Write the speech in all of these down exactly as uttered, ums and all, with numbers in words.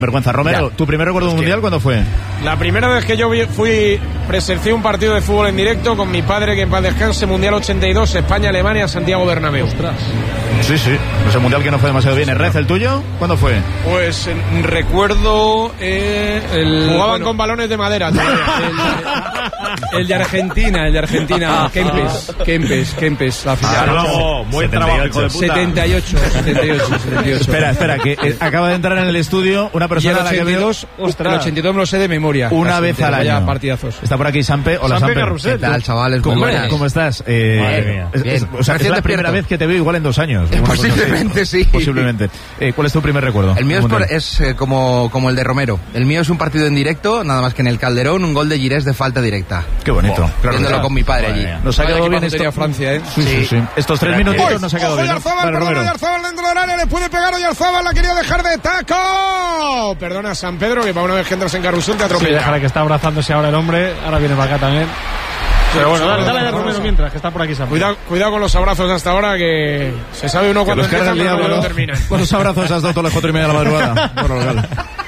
Vergüenza. Romero, ya. ¿tu primer recuerdo es mundial que... cuándo fue? La primera vez que yo fui, presencié un partido de fútbol en directo con mi padre, que en paz descanse, Mundial ochenta y dos, España-Alemania, Santiago Bernabéu. Ostras. Sí, sí. Ese mundial que no fue demasiado bien. ¿El Rez, el tuyo? ¿Cuándo fue? Pues eh, recuerdo eh, el... Jugaban bueno, con balones de madera. el, el de Argentina, el de Argentina, Kempes, Kempes, Kempes, la final. Ah, luego, buen trabajo, hijo de puta. setenta y ocho, setenta y ocho, setenta y ocho. Espera, espera, que eh, acaba de entrar en el estudio una persona a la que veo... Ostras. El ochenta y dos me lo sé de memoria. Una vez al año. Partidazos. Está por aquí Sampe. Hola, Sampe Sampe. Carrusel. ¿Qué tal, chavales? ¿Cómo, Buenas. ¿Cómo estás? Eh, Madre mía. Es, es, o sea, es la primera vez que te veo igual en dos años. Posiblemente sí. Posiblemente. Eh, ¿Cuál es tu primer recuerdo? El mío es, por, es eh, como, como el de Romero. El mío es un partido en directo, nada más que en el Calderón, un gol de Girés de falta directa. Qué bonito. Oh, claro, viéndolo con mi padre allí. Nos ha quedado bien esto. Francia, ¿eh? Sí, sí, sí. Estos tres minutitos nos ha quedado bien. Oyarzabal, perdón, Oyarzabal dentro del área, le puede pegar Oyarzabal, la quería dejar de taco. Perdona, San Pedro, que para una vez que entras en carrusel te atropella. Sí, déjale que está abrazándose ahora el hombre, ahora viene para acá también. Pero bueno, dale, dale a Romero mientras, que está por aquí Sam. Cuidado, cuidado con los abrazos hasta ahora, que se sabe uno cuando empiezan, pero no lo terminan. ¿Cuántos abrazos has dado todas las cuatro y media de la madrugada? Bueno, legal.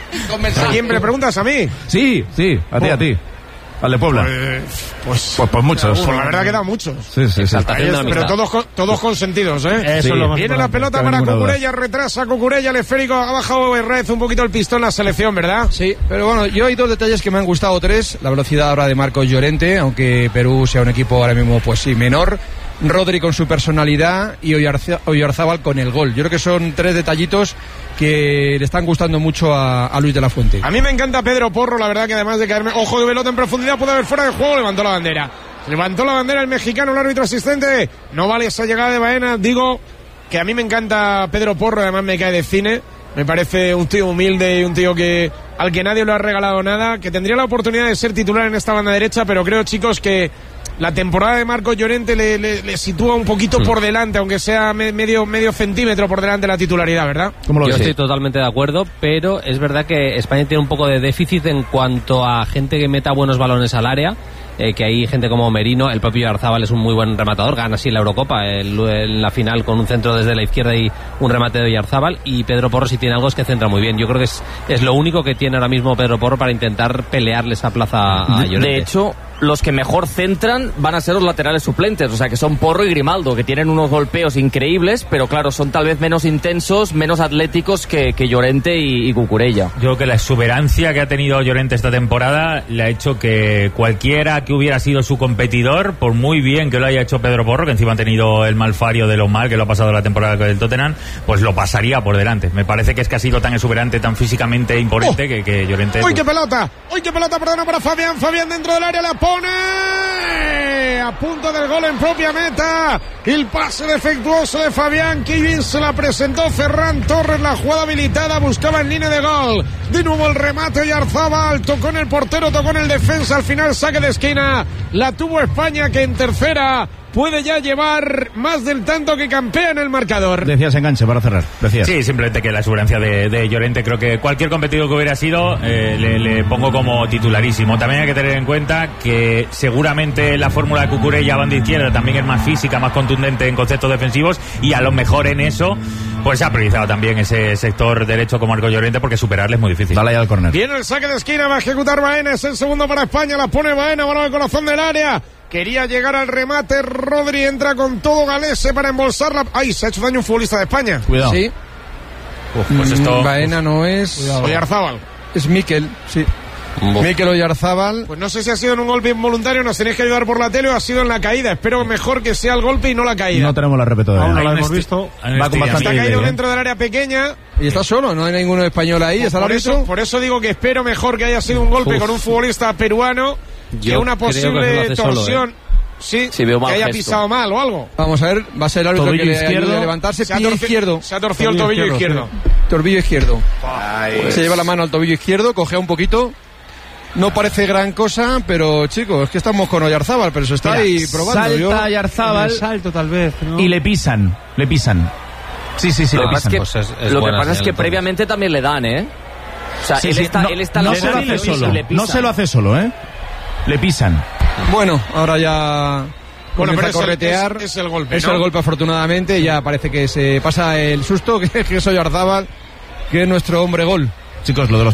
¿A quién me preguntas? ¿A mí? Sí, sí, a ti, a ti. Al de Puebla. Pues, pues, pues, pues muchos. Pues la verdad que da muchos. Sí, sí, sí. Pero todos, todos consentidos, ¿eh? Eso sí. Es lo más Viene la pelota no para ninguna Cucurella, duda. Retrasa Cucurella, el esférico, ha bajado Herrez un poquito el pistón la selección, ¿verdad? Sí, pero bueno, yo hay dos detalles que me han gustado, tres. La velocidad ahora de Marcos Llorente, aunque Perú sea un equipo ahora mismo, pues sí, menor. Rodri con su personalidad y Oyarzábal con el gol. Yo creo que son tres detallitos que le están gustando mucho a, a Luis de la Fuente. A mí me encanta Pedro Porro, la verdad que además de caerme, ojo de pelota en profundidad, puede haber fuera de juego, levantó la bandera. Levantó la bandera el mexicano, el árbitro asistente. No vale esa llegada de Baena. Digo que a mí me encanta Pedro Porro, además me cae de cine. Me parece un tío humilde y un tío que al que nadie le ha regalado nada, que tendría la oportunidad de ser titular en esta banda derecha, pero creo, chicos, que la temporada de Marcos Llorente le, le, le sitúa un poquito mm. por delante, aunque sea me, medio, medio centímetro por delante de la titularidad, ¿verdad? ¿Cómo lo Yo estoy totalmente de acuerdo, pero es verdad que España tiene un poco de déficit en cuanto a gente que meta buenos balones al área. Eh, que hay gente como Merino, el propio Oyarzábal es un muy buen rematador, gana así la Eurocopa en la final con un centro desde la izquierda y un remate de Oyarzábal, y Pedro Porro si tiene algo es que centra muy bien. Yo creo que es, es lo único que tiene ahora mismo Pedro Porro para intentar pelearle esa plaza a Llorente. De hecho, los que mejor centran van a ser los laterales suplentes, o sea que son Porro y Grimaldo, que tienen unos golpeos increíbles, pero claro, son tal vez menos intensos, menos atléticos que, que Llorente y, y Cucurella. Yo creo que la exuberancia que ha tenido Llorente esta temporada le ha hecho que cualquiera que hubiera sido su competidor, por muy bien que lo haya hecho Pedro Porro, que encima ha tenido el malfario de lo mal que lo ha pasado la temporada con el Tottenham, pues lo pasaría por delante. Me parece que es que ha sido tan exuberante, tan físicamente imponente, oh. que, que Llorente... ¡Uy, pues... qué pelota! ¡Uy, qué pelota! Perdona para Fabián. Fabián dentro del área la pone a punto del gol en propia meta. El pase defectuoso de Fabián, que bien se la presentó Ferran Torres, la jugada habilitada, buscaba en línea de gol. De nuevo el remate Oyarzábal, tocó en el portero, tocó en el defensa, al final saque de esquina. La tuvo España, que en tercera puede ya llevar más del tanto que campea en el marcador. Decías enganche para cerrar. Decías. Sí, simplemente que la exuberancia de, de Llorente, creo que cualquier competidor que hubiera sido, eh, le, le pongo como titularísimo. También hay que tener en cuenta que seguramente la fórmula de Cucurella banda izquierda también es más física, más contundente en conceptos defensivos, y a lo mejor en eso pues se ha priorizado también ese sector derecho con Marcos Llorente, porque superarle es muy difícil. Dale ahí al córner. Viene el saque de esquina, va a ejecutar Baena, es el segundo para España, la pone Baena, balón al corazón del área. Quería llegar al remate, Rodri entra con todo Galese para embolsarla. ¡Ay! Se ha hecho daño un futbolista de España. Cuidado. Sí. Uf, pues esto... Baena no es... Oyarzábal. Es Mikel, sí. Uf. Mikel Oyarzábal. Pues no sé si ha sido en un golpe involuntario, nos tenéis que ayudar por la tele, o ha sido en la caída. Espero mejor que sea el golpe y no la caída. No tenemos la repetidora. Aún no la hemos visto. Va con bastante Está caído idea, dentro del área pequeña. Y está solo, no hay ninguno español ahí. Por, por, eso, por eso digo que espero mejor que haya sido un golpe Uf. con un futbolista peruano Yo que una posible que torsión. Solo, ¿eh? Sí, sí, veo mal que haya gesto. pisado mal o algo. Vamos a ver, va a ser el árbitro tobillo que le izquierdo, ayude a levantarse. Se ha, pie torci- izquierdo. se ha torcido el tobillo izquierdo. Sí. Tobillo izquierdo. Ay, pues. Se lleva la mano al tobillo izquierdo, cojea un poquito. No parece gran cosa, pero chicos, es que estamos con Oyarzábal, pero se está Mira, ahí probando. Salta Yo... Oyarzábal, salto tal vez, ¿no? Y le pisan, le pisan. Sí, sí, sí, lo le pisan. Que, pues es, es lo que pasa es que todo. previamente también le dan, ¿eh? O sea, sí, él, sí, está, no, él está... No se lo hace solo, no se lo hace solo, ¿eh? Le pisan. Bueno, ahora ya... Bueno, pero a corretear. Es, es, es el golpe, Es ¿no? el golpe, afortunadamente. Ya parece que se pasa el susto, que, que es Oyarzábal, que es nuestro hombre gol. Chicos, lo de los